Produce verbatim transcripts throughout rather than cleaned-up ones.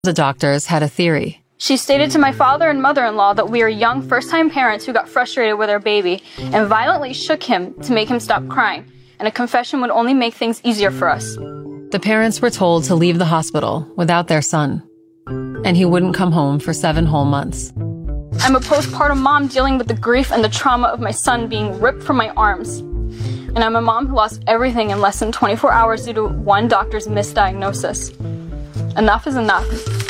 The doctors had a theory. She stated to my father and mother-in-law that we are young first-time parents who got frustrated with our baby and violently shook him to make him stop crying, and a confession would only make things easier for us. The parents were told to leave the hospital without their son, and he wouldn't come home for seven whole months. I'm a postpartum mom dealing with the grief and the trauma of my son being ripped from my arms. And I'm a mom who lost everything in less than twenty-four hours due to one doctor's misdiagnosis. Enough is enough.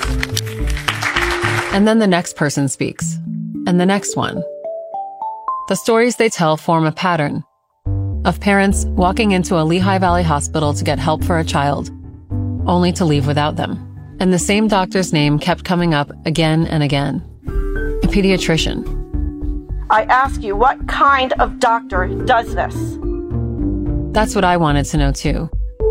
And then the next person speaks, and the next one. The stories they tell form a pattern of parents walking into a Lehigh Valley hospital to get help for a child, only to leave without them. And the same doctor's name kept coming up again and again. A pediatrician. I ask you, what kind of doctor does this? That's what I wanted to know too.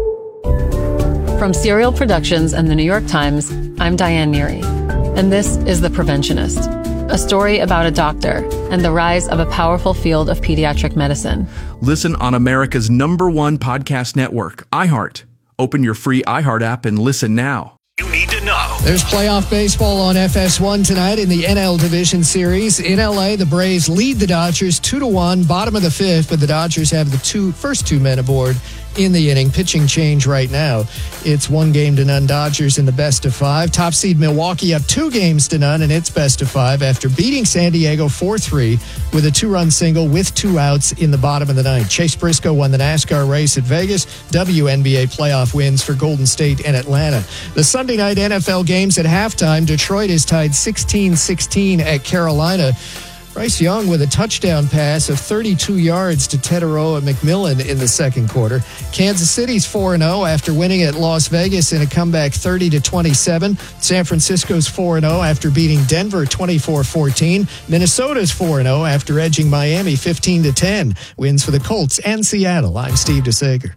From Serial Productions and the New York Times, I'm Diane Neary, and this is The Preventionist, a story about a doctor and the rise of a powerful field of pediatric medicine. Listen on America's number one podcast network, iHeart. Open your free iHeart app and listen now. You need to know. There's playoff baseball on F S one tonight in the N L Division Series. In L A, the Braves lead the Dodgers two to one, bottom of the fifth, but the Dodgers have the two first two men aboard in the inning. Pitching change right now. It's one game to none Dodgers in the best of five. Top seed Milwaukee up two games to none in its best of five after beating San Diego four three with a two-run single with two outs in the bottom of the ninth. Chase Briscoe won the NASCAR race at Vegas. W N B A playoff wins for Golden State and Atlanta. The Sunday night N F L games at halftime. Detroit is tied sixteen sixteen at Carolina. Bryce Young with a touchdown pass of thirty-two yards to Teteroa McMillan in the second quarter. Kansas City's four and oh after winning at Las Vegas in a comeback thirty to twenty-seven. San Francisco's four and oh after beating Denver twenty-four fourteen. Minnesota's four and oh after edging Miami fifteen to ten. Wins for the Colts and Seattle. I'm Steve DeSager.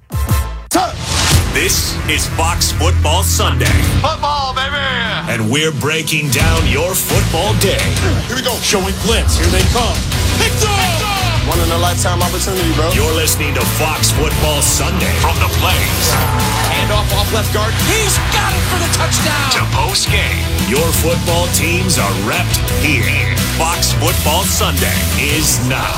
This is Fox Football Sunday. Football, baby! And we're breaking down your football day. Here we go. Showing clips. Here they come. Picked off! One in a lifetime opportunity, bro. You're listening to Fox Football Sunday from the Blaze. Hand off, off left guard. He's got it for the touchdown! To post game. Your football teams are repped here. Fox Football Sunday is now.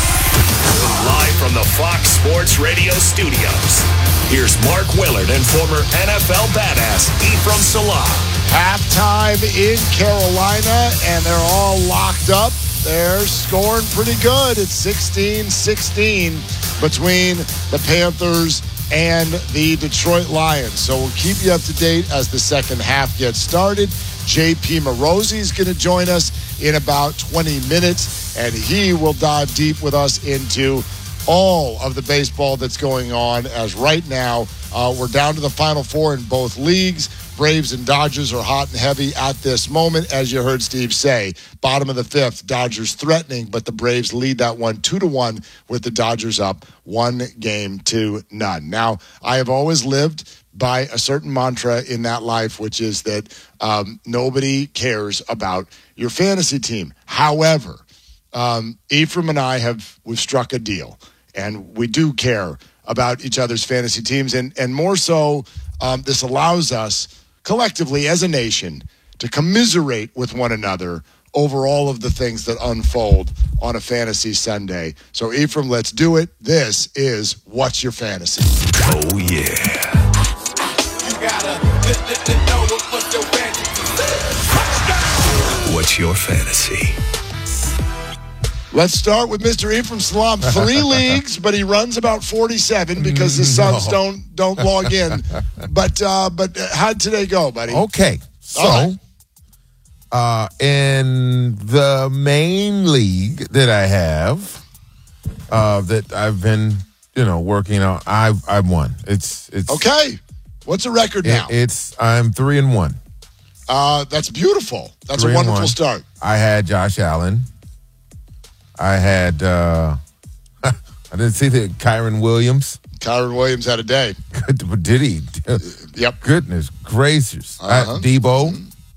Live from the Fox Sports Radio studios. Here's Mark Willard and former N F L badass Ephraim Salah. Halftime in Carolina, and they're all locked up. They're scoring pretty good. It's sixteen sixteen between the Panthers and the Detroit Lions. So we'll keep you up to date as the second half gets started. J P Morosi is going to join us in about twenty minutes, and he will dive deep with us into all of the baseball that's going on, as right now uh, we're down to the Final Four in both leagues. Braves and Dodgers are hot and heavy at this moment, as you heard Steve say. Bottom of the fifth, Dodgers threatening, but the Braves lead that one two to one with the Dodgers up one game to none. Now, I have always lived by a certain mantra in that life, which is that um, nobody cares about your fantasy team. However, um, Ephraim and I have we've struck a deal, and we do care about each other's fantasy teams, and and more so, um, this allows us collectively as a nation to commiserate with one another over all of the things that unfold on a fantasy Sunday. So Ephraim, let's do it. This is What's Your Fantasy? Oh yeah. You gotta know what's your fantasy. What's your fantasy? Let's start with Mister Ephraim Salam. Three leagues, but he runs about forty-seven because his sons no. don't don't log in. But uh, but how'd today go, buddy? Okay, so right. uh, in the main league that I have, uh, that I've been you know working on, I've I've won. It's it's okay. What's the record it, now? It's I'm three and one. Uh, that's beautiful. That's three a wonderful one. start. I had Josh Allen. I had, uh, I didn't see that Kyron Williams. Kyron Williams had a day. Good, did he? Uh, yep. Goodness gracious. Uh-huh. Uh, Debo.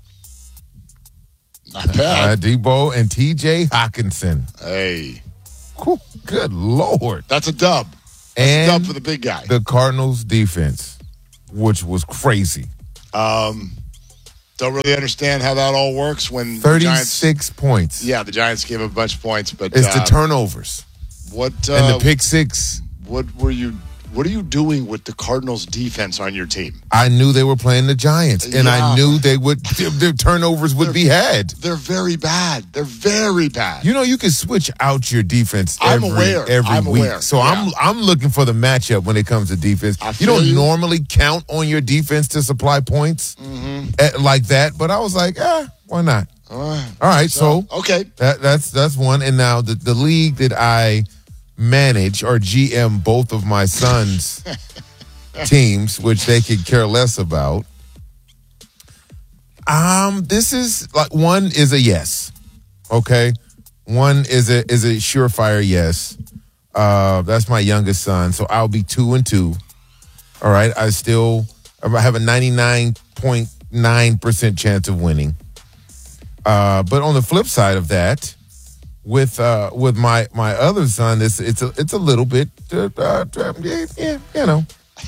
Not bad. Uh, Debo and T J Hawkinson. Hey. Whew, good Lord. That's a dub. That's and a dub for the big guy. The Cardinals defense, which was crazy. Um, Don't really understand how that all works when the Giants, thirty-six points. Yeah, the Giants gave up a bunch of points, but It's uh, the turnovers. What uh, and the pick six. What were you? What are you doing with the Cardinals' defense on your team? I knew they were playing the Giants, and Yeah. I knew they would. Their turnovers would They're- be had. They're very bad. They're very bad. You know, you can switch out your defense I'm every aware. every I'm week. aware. So Yeah. I'm I'm looking for the matchup when it comes to defense. I You feel don't you. normally count on your defense to supply points eh, like that, but I was like, ah, why not? All right. All right, so, Okay. that that's that's one. And now the the league that I manage or G M both of my sons' teams, which they could care less about. Um, this is like one is a yes. Okay. One is a is a surefire yes. Uh that's my youngest son. So I'll be two and two. All right. I still I have a ninety-nine point nine percent chance of winning. Uh, but on the flip side of that, with uh, with my, my other son, it's it's a it's a little bit uh, uh, yeah, yeah, you know.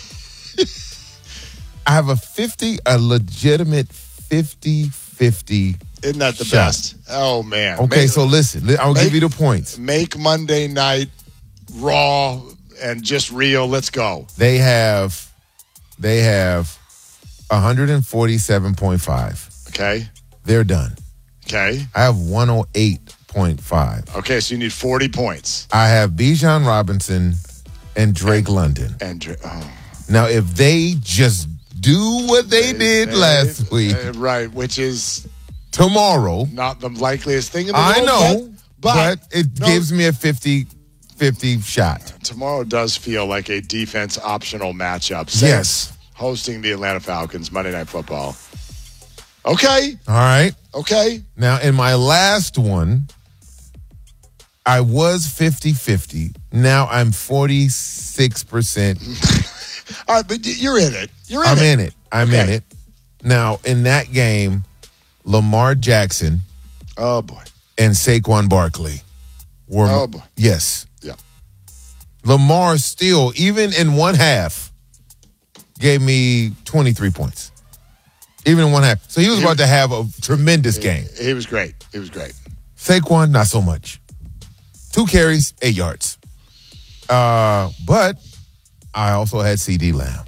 I have a fifty, a legitimate fifty-fifty. Isn't that the shot. best? Oh man. Okay, Make- so listen, I'll make- give you the points. Make Monday night raw and just real. Let's go. They have they have one forty-seven point five. Okay. They're done. Okay. I have one oh eight point five. Okay. So you need forty points. I have Bijan Robinson and Drake London. And oh. Now, if they just do what they, did last week, Uh, right, which is tomorrow, not the likeliest thing in the I world. know, but, but, but it no, gives me a fifty-fifty shot. tomorrow does feel like a defense optional matchup. Saints Yes. hosting the Atlanta Falcons Monday Night Football. Okay, All right. okay. Now, in my last one, I was fifty-fifty. Now I'm forty-six percent. All right, but you're in it. You're in I'm it. in it. I'm in Okay. it. Now, in that game, Lamar Jackson Oh boy. and Saquon Barkley were. Oh, boy. Yes. Yeah. Lamar still, even in one half, gave me twenty-three points. Even in one half. So he was He- about to have a tremendous game. He was great. He was great. Saquon, not so much. Two carries, eight yards. Uh, but I also had C D Lamb.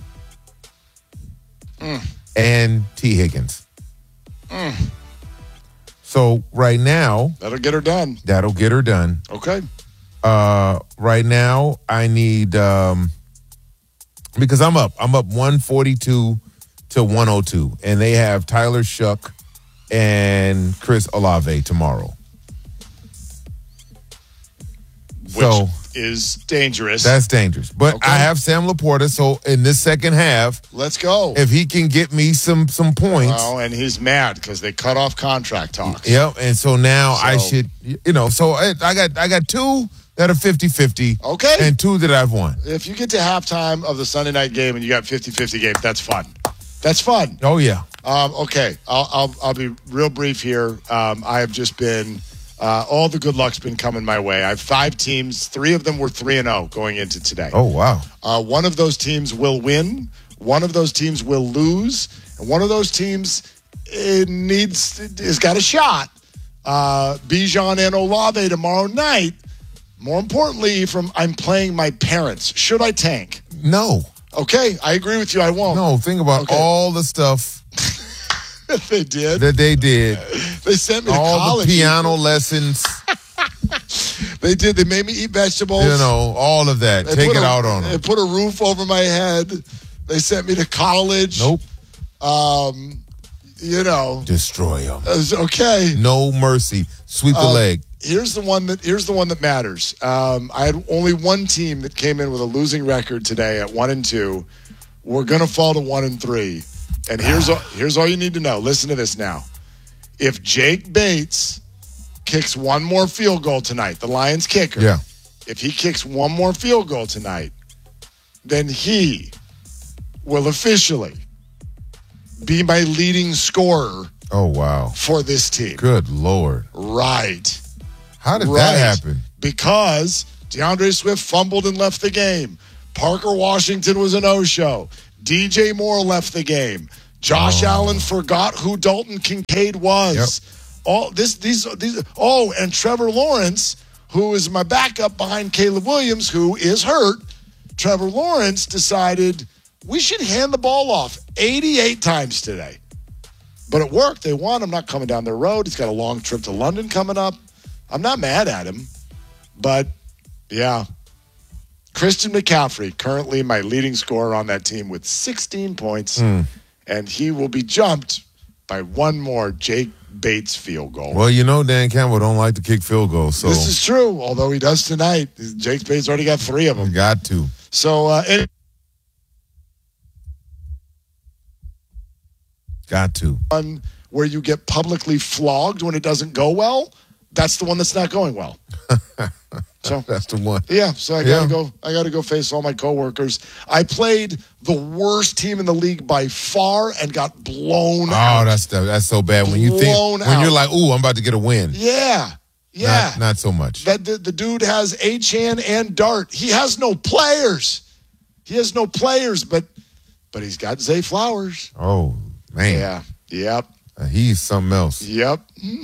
Mm. And T. Higgins. So right now, That'll get her done. that'll get her done. Okay. Uh, right now, I need um, because I'm up. I'm up one forty-two to one oh two, and they have Tyler Shuck and Chris Olave tomorrow. Which So is dangerous. that's dangerous. But Okay. I have Sam Laporta, so in this second half, Let's go. if he can get me some some points, Oh, and he's mad because they cut off contract talks. yep. And so now I So- should, you know, so I, I got I got two that are fifty-fifty, Okay. and two that I've won. If you get to halftime of the Sunday night game and you got fifty-fifty game, that's fun. That's fun. Oh yeah. Um, okay, I'll, I'll I'll be real brief here. Um, I have just been uh, all the good luck's been coming my way. I have five teams. Three of them were three and zero going into today. Oh wow. Uh, one of those teams will win. One of those teams will lose, and one of those teams it needs has got a shot. Uh, Bijan and Olave tomorrow night. More importantly, from I'm playing my parents. Should I tank? No. Okay, I agree with you. I won't. No, think about Okay. all the stuff They did. that they did. They sent me to All college. the piano lessons, They did. They made me eat vegetables. you know, all of that. They Take put it a- out on They them. put a roof over my head. They sent me to college. Nope. Um, you know, Destroy them. it was okay. No mercy. Sweep the Uh, leg. Here's the one that here's the one that matters. Um, I had only one team that came in with a losing record today at one and two. We're gonna fall to one and three. And here's all, here's all you need to know. Listen to this now. If Jake Bates kicks one more field goal tonight, the Lions kicker. Yeah. If he kicks one more field goal tonight, then he will officially be my leading scorer Oh wow. for this team. Good Lord. Right. How did Right. that happen? Because DeAndre Swift fumbled and left the game. Parker Washington was a no-show. D J Moore left the game. Josh Oh. Allen forgot who Dalton Kincaid was. Yep. All this, these, these. Oh, and Trevor Lawrence, who is my backup behind Caleb Williams, who is hurt. Trevor Lawrence decided we should hand the ball off eighty-eight times today. But it worked. They won. I'm not coming down their road. He's got a long trip to London coming up. I'm not mad at him. But, yeah. Christian McCaffrey, currently my leading scorer on that team with sixteen points. Mm. And he will be jumped by one more Jake Bates field goal. Well, you know Dan Campbell don't like to kick field goals, so This is true, although he does tonight. Jake Bates already got three of them. you got to. So, uh, it, Got to. one where you get publicly flogged when it doesn't go well, that's the one that's not going well. So That's the one. yeah, so I Yeah. gotta go. I gotta go face all my coworkers. I played the worst team in the league by far and got blown Oh, out. that's that's so bad. When you think Blown when you're out. like, ooh, I'm about to get a win. yeah, yeah. Not, not so much. That the, the dude has Achane and Dart. He has no players. He has no players, but but he's got Zay Flowers. Oh man. Yeah. Yep. Uh, he's something else. Yep.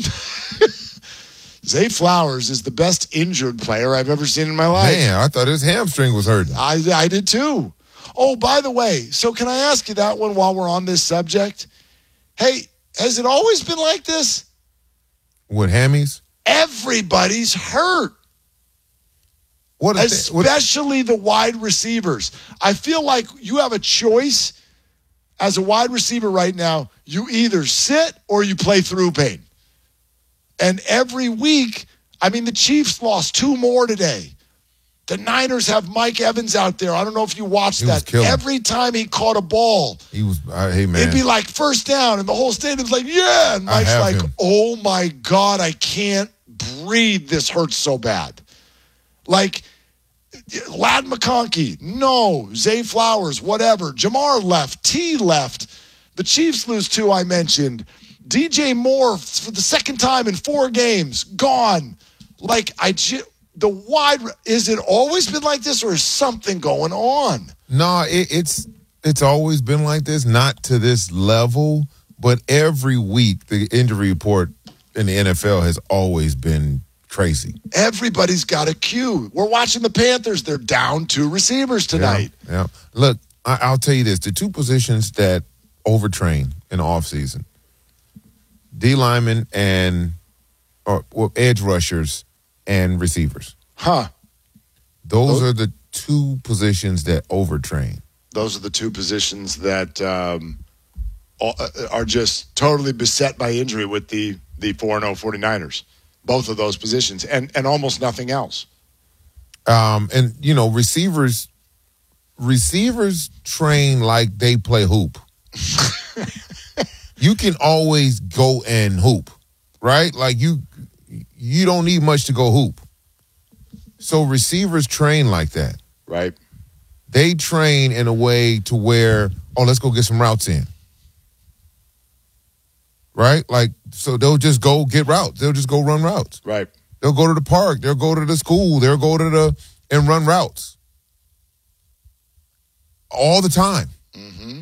Zay Flowers is the best injured player I've ever seen in my life. Man, I thought his hamstring was hurting. I, I did too. Oh, by the way, so can I ask you that one while we're on this subject? Hey, has it always been like this? With hammies? Everybody's hurt, What is it? What, especially the wide receivers. I feel like you have a choice as a wide receiver right now. You either sit or you play through pain. And every week, I mean, the Chiefs lost two more today. The Niners have Mike Evans out there. I don't know if you watched He was that. killing. Every time he caught a ball, he was, uh, hey man. it'd be like first down, and the whole stadium's like, yeah. And I Mike's have like, him. oh my God, I can't breathe. This hurts so bad. Like, Lad McConkey, no. Zay Flowers, whatever. Jamar left. T left. The Chiefs lose two, I mentioned. D J Moore, for the second time in four games, gone. Like, I ju- the wide, is it always been like this, or is something going on? No, it, it's it's always been like this, not to this level, but every week the injury report in the N F L has always been crazy. Everybody's got a cue. We're watching the Panthers. They're down two receivers tonight. Yeah. yeah. Look, I, I'll tell you this: the two positions that overtrain in the offseason, D linemen and or well, edge rushers and receivers. Huh. Those Those- are the two positions that overtrain. Those are the two positions that um, all- uh, are just totally beset by injury with the the four and oh 49ers. Both of those positions, and and almost nothing else. Um, and you know, receivers receivers train like they play hoop. You can always go and hoop, right? Like you you don't need much to go hoop. So receivers train like that. Right. They train in a way to where, oh, let's go get some routes in. Right? Like, so they'll just go get routes. They'll just go run routes. Right. They'll go to the park. They'll go to the school. They'll go to the, and run routes. All the time. Mm-hmm.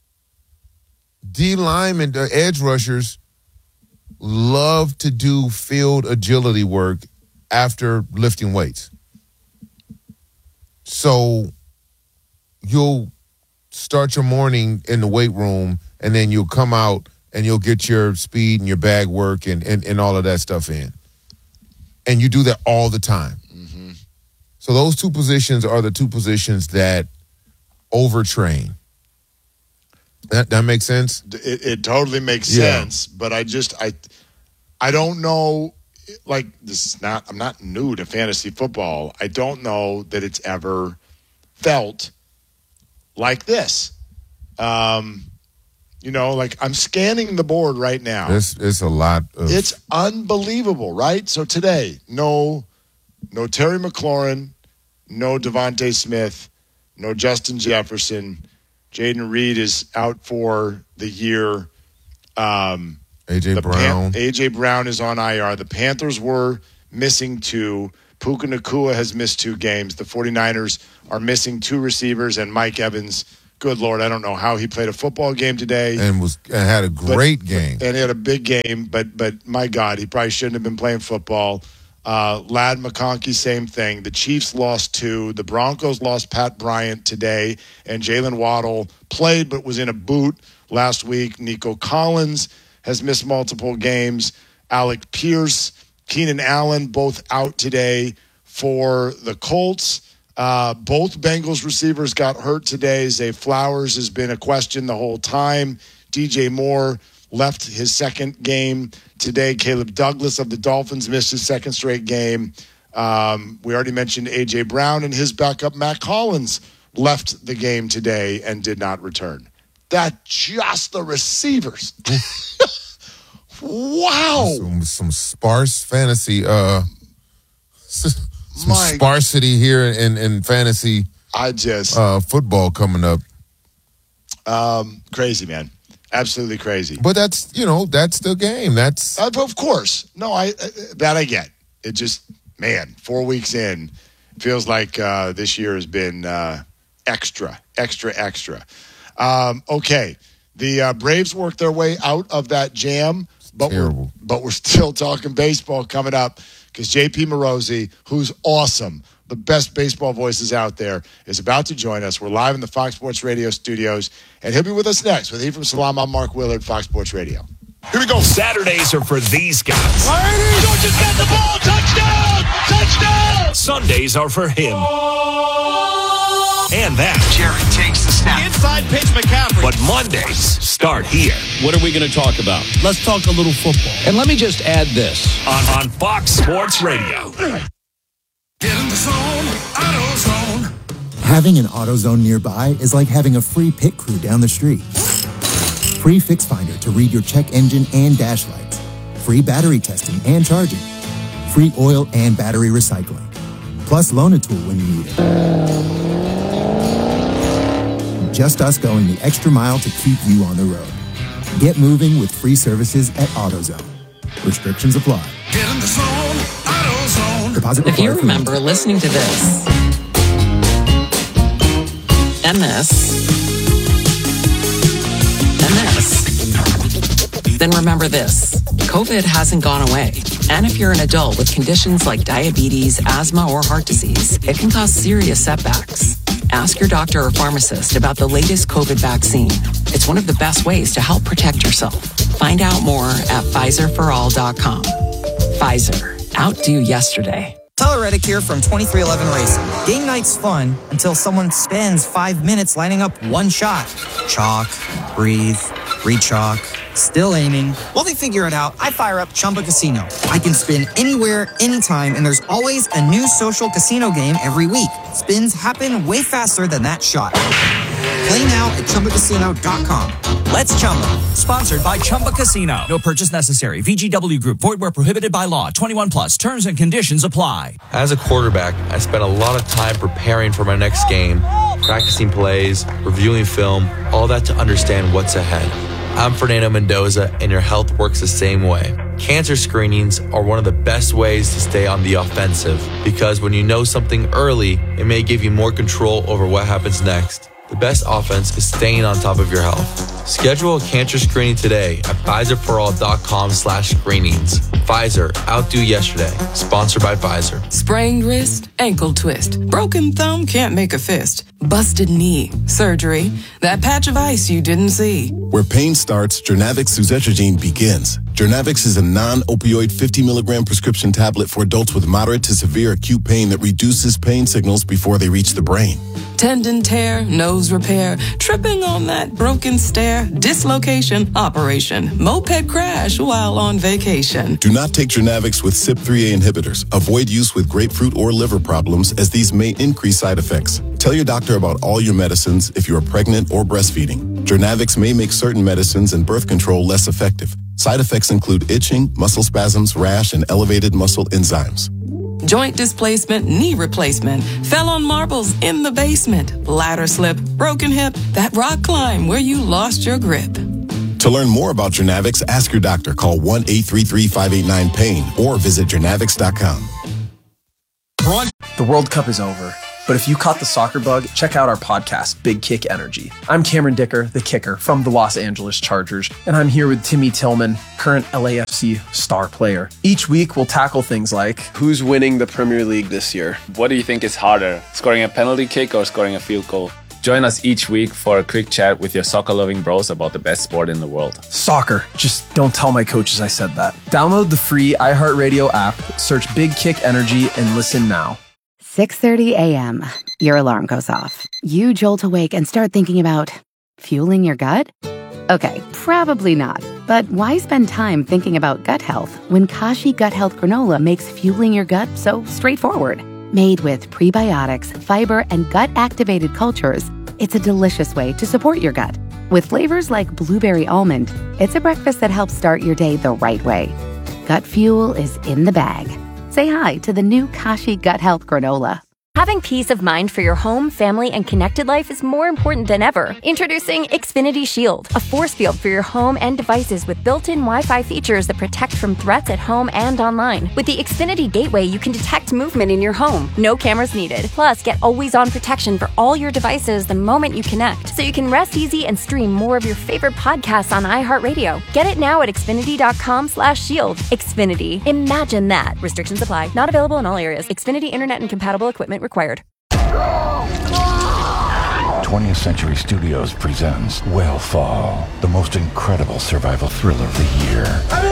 D linemen, the edge rushers, love to do field agility work after lifting weights. So you'll start your morning in the weight room, and then you'll come out and you'll get your speed and your bag work and, and, and all of that stuff in. And you do that all the time. Mm-hmm. So those two positions are the two positions that overtrain. That that makes sense? It, it totally makes Yeah. sense, but I just I I don't know. Like, this is not. I'm not new to fantasy football. I don't know that it's ever felt like this. Um, you know, like I'm scanning the board right now. It's, it's a lot of... It's unbelievable, right? So today, no, no Terry McLaurin, no Devontae Smith, no Justin Jefferson. Jaden Reed is out for the year. Um, A J the Brown. Pan- A J Brown is on I R. The Panthers were missing two. Puka Nacua has missed two games. The 49ers are missing two receivers, and Mike Evans good Lord, I don't know how he played a football game today. And was and had a great but, game. And he had a big game, but but my God, he probably shouldn't have been playing football. Uh, Ladd McConkey, same thing. The Chiefs lost two. The Broncos lost Pat Bryant today. And Jalen Waddle played but was in a boot last week. Nico Collins has missed multiple games. Alec Pierce, Keenan Allen, both out today for the Colts. Uh, both Bengals receivers got hurt today. Zay Flowers has been a question the whole time. D J Moore left his second game today. Caleb Douglas of the Dolphins missed his second straight game. Um, we already mentioned A J Brown, and his backup, Matt Collins, left the game today and did not return. That's just the receivers. Wow. Some, some sparse fantasy, uh, some My, sparsity here in, in fantasy I just uh, football coming up. Um, crazy, man. Absolutely crazy. But that's, you know, that's the game. That's uh, of course. No, I uh, that I get. It just, man, four weeks in, feels like uh, this year has been uh, extra, extra, extra. Um, okay, the uh, Braves worked their way out of that jam, but terrible. we're, but we're still talking baseball coming up because J P Morosi, who's awesome, the best baseball voices out there, is about to join us. We're live in the Fox Sports Radio studios, and he'll be with us next with Ephraim Salam. I'm Mark Willard, Fox Sports Radio. Here we go. Saturdays are for these guys. Georgia's got the ball. Touchdown! Touchdown! Sundays are for him. And that. Jerry takes the snap. Inside pitch, McCaffrey. But Mondays start here. What are we going to talk about? Let's talk a little football. And let me just add this. On, on Fox Sports Radio. Get in the zone, AutoZone. Having an AutoZone nearby is like having a free pit crew down the street. Free Fix Finder to read your check engine and dash lights. Free battery testing and charging. Free oil and battery recycling. Plus loan a tool when you need it. Just us going the extra mile to keep you on the road. Get moving with free services at AutoZone. Restrictions apply. Get in the zone, AutoZone. Deposit If you required for remember rental. listening to this and this and this, then remember this. COVID hasn't gone away. And if you're an adult with conditions like diabetes, asthma, or heart disease, it can cause serious setbacks. Ask your doctor or pharmacist about the latest COVID vaccine. It's one of the best ways to help protect yourself. Find out more at Pfizer for all dot com. Pfizer. Outdo yesterday. Tyler Reddick here from twenty-three eleven Racing. Game night's fun until someone spends five minutes lining up one shot. Chalk, breathe, re-chalk, still aiming. While they figure it out, I fire up Chumba Casino. I can spin anywhere, anytime, and there's always a new social casino game every week. Spins happen way faster than that shot. Play now at Chumba Casino dot com. Let's Chumba. Sponsored by Chumba Casino. No purchase necessary. V G W Group. Void where prohibited by law. twenty-one plus. Terms and conditions apply. As a quarterback, I spent a lot of time preparing for my next game, practicing plays, reviewing film, all that to understand what's ahead. I'm Fernando Mendoza, and your health works the same way. Cancer screenings are one of the best ways to stay on the offensive because when you know something early, it may give you more control over what happens next. The best offense is staying on top of your health. Schedule a cancer screening today at Pfizer for all dot com slash screenings. Pfizer, outdo yesterday. Sponsored by Pfizer. Sprained wrist, ankle twist, broken thumb, can't make a fist, busted knee, surgery, that patch of ice you didn't see. Where pain starts, Jernavix suzetrigine begins. Jernavix is a non-opioid fifty milligram prescription tablet for adults with moderate to severe acute pain that reduces pain signals before they reach the brain. Tendon tear, nose repair, tripping on that broken stair, dislocation, operation, moped crash while on vacation. Do not take Jernavix with C Y P three A inhibitors. Avoid use with grapefruit or liver problems as these may increase side effects. Tell your doctor about all your medicines if you are pregnant or breastfeeding. Jernavix may make certain medicines and birth control less effective. Side effects include itching, muscle spasms, rash, and elevated muscle enzymes. Joint displacement, knee replacement, fell on marbles in the basement, ladder slip, broken hip, that rock climb where you lost your grip. To learn more about Jernavix, ask your doctor. Call one eight three three, five eight nine, pain or visit Jernavix dot com. The World Cup is over. But if you caught the soccer bug, check out our podcast, Big Kick Energy. I'm Cameron Dicker, the kicker from the Los Angeles Chargers, and I'm here with Timmy Tillman, current L A F C star player. Each week, we'll tackle things like, who's winning the Premier League this year? What do you think is harder, scoring a penalty kick or scoring a field goal? Join us each week for a quick chat with your soccer-loving bros about the best sport in the world. Soccer. Just don't tell my coaches I said that. Download the free iHeartRadio app, search Big Kick Energy, and listen now. six thirty a.m. Your alarm goes off. You jolt awake and start thinking about fueling your gut? Okay, probably not. But why spend time thinking about gut health when Kashi Gut Health Granola makes fueling your gut so straightforward? Made with prebiotics, fiber, and gut-activated cultures, it's a delicious way to support your gut. With flavors like blueberry almond, it's a breakfast that helps start your day the right way. Gut fuel is in the bag. Say hi to the new Kashi Gut Health Granola. Having peace of mind for your home, family, and connected life is more important than ever. Introducing Xfinity Shield, a force field for your home and devices with built-in Wi-Fi features that protect from threats at home and online. With the Xfinity Gateway, you can detect movement in your home. No cameras needed. Plus, get always-on protection for all your devices the moment you connect, so you can rest easy and stream more of your favorite podcasts on iHeartRadio. Get it now at Xfinity.com slash shield. Xfinity. Imagine that. Restrictions apply. Not available in all areas. Xfinity Internet and compatible equipment required. twentieth Century Studios presents Whale-Fall, the most incredible survival thriller of the year.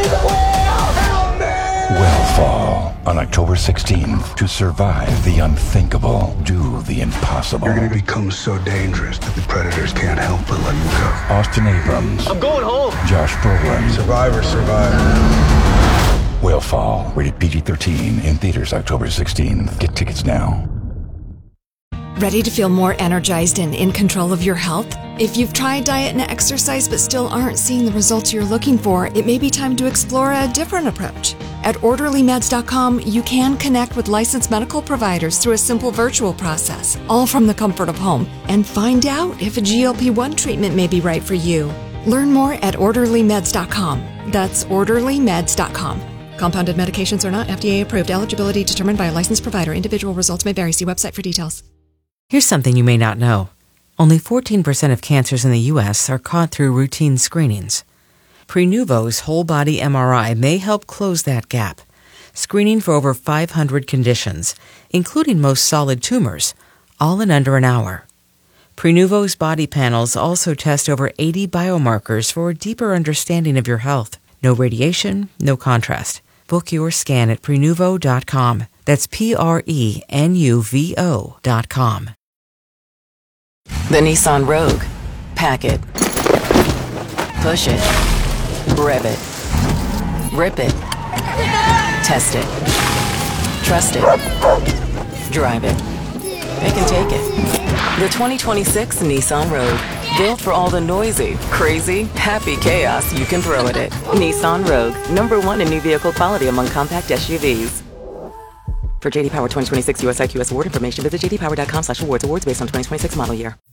Whale-Fall, on October sixteenth. To survive the unthinkable, do the impossible. You're going to become so dangerous that the predators can't help but let you go. Austin Abrams. I'm going home. Josh Brolin. Survivor, survivor. Whale-Fall, rated P G thirteen, in theaters October sixteenth. Get tickets now. Ready to feel more energized and in control of your health? If you've tried diet and exercise but still aren't seeing the results you're looking for, it may be time to explore a different approach. At orderly meds dot com, you can connect with licensed medical providers through a simple virtual process, all from the comfort of home, and find out if a G L P one treatment may be right for you. Learn more at orderly meds dot com. That's orderly meds dot com. Compounded medications are not F D A approved. Eligibility determined by a licensed provider. Individual results may vary. See website for details. Here's something you may not know. Only fourteen percent of cancers in the U S are caught through routine screenings. Prenuvo's whole-body M R I may help close that gap, screening for over five hundred conditions, including most solid tumors, all in under an hour. Prenuvo's body panels also test over eighty biomarkers for a deeper understanding of your health. No radiation, no contrast. Book your scan at Prenuvo dot com. That's P R E N U V O dot com. The Nissan Rogue. Pack it. Push it. Rev it. Rip it. Test it. Trust it. Drive it. Pick and take it. The twenty twenty-six Nissan Rogue. Built for all the noisy, crazy, happy chaos you can throw at it. Nissan Rogue. Number one in new vehicle quality among compact S U Vs. For J D Power twenty twenty-six U S I Q S award information, visit j d power dot com slash awards. Awards based on twenty twenty-six model year.